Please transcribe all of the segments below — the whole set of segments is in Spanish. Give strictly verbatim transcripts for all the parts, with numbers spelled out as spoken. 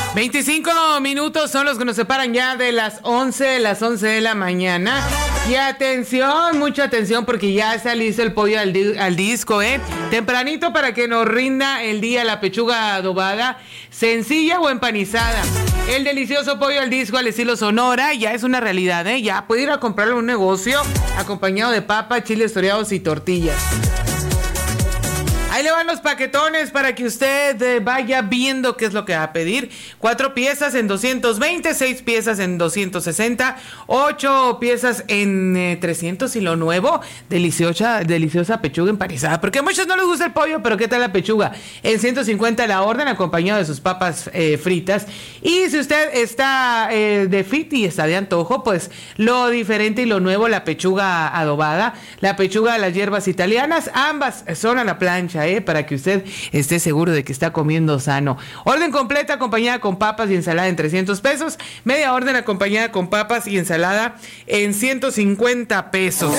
veinticinco minutos son los que nos separan ya de las once, las once de la mañana. Y atención, mucha atención, porque ya está listo el pollo al, di- al disco, ¿eh? Tempranito para que nos rinda el día la pechuga adobada, sencilla o empanizada. El delicioso pollo al disco al estilo Sonora ya es una realidad, ¿eh? Ya puede ir a comprarlo en un negocio acompañado de papa, chiles toreados y tortillas. Ahí le van los paquetones para que usted eh, vaya viendo qué es lo que va a pedir. Cuatro piezas en doscientos veinte, seis piezas en doscientos sesenta, ocho piezas en eh, trescientos y lo nuevo, deliciosa, deliciosa pechuga empanizada. Porque a muchos no les gusta el pollo, pero ¿qué tal la pechuga? En ciento cincuenta la orden, acompañado de sus papas eh, fritas. Y si usted está eh, de fit y está de antojo, pues lo diferente y lo nuevo, la pechuga adobada, la pechuga de las hierbas italianas, ambas son a la plancha, ¿eh? Para que usted esté seguro de que está comiendo sano. Orden completa acompañada con papas y ensalada en trescientos pesos. Media orden acompañada con papas y ensalada en ciento cincuenta pesos.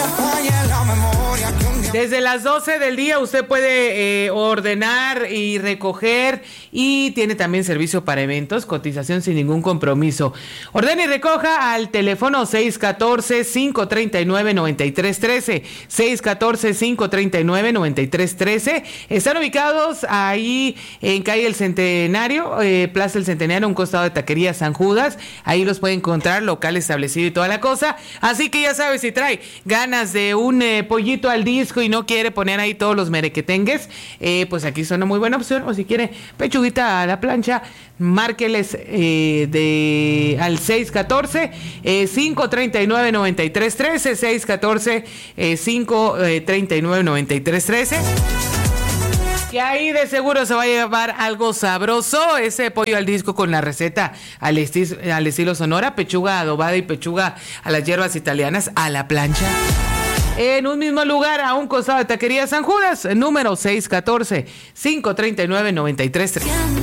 Desde las doce del día usted puede eh, ordenar y recoger, y tiene también servicio para eventos, cotización sin ningún compromiso. Ordene y recoja al teléfono seis uno cuatro, cinco tres nueve, nueve tres uno tres, seis uno cuatro, cinco tres nueve, nueve tres uno tres. Están ubicados ahí en calle El Centenario, eh, Plaza El Centenario, un costado de Taquería San Judas. Ahí los puede encontrar, local establecido y toda la cosa. Así que ya sabes, si trae ganas de un eh, pollito al disco y no quiere poner ahí todos los merequetengues, eh, pues aquí es una muy buena opción. O si quiere pechuguita a la plancha, márqueles eh, de al seis uno cuatro, cinco tres nueve, nueve tres uno tres, seis uno cuatro, cinco tres nueve, nueve tres uno tres. Y ahí de seguro se va a llevar algo sabroso, ese pollo al disco con la receta al, esti- al estilo Sonora, pechuga adobada y pechuga a las hierbas italianas a la plancha. En un mismo lugar, a un costado de Taquería San Judas, número seis uno cuatro, cinco tres nueve, nueve tres uno tres.